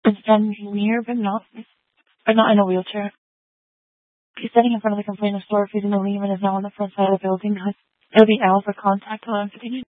is standing near but not in a wheelchair. He's standing in front of the container store feeding the Lehman is now on the front side of the building. It'll be Al for contact. Hold on, continue.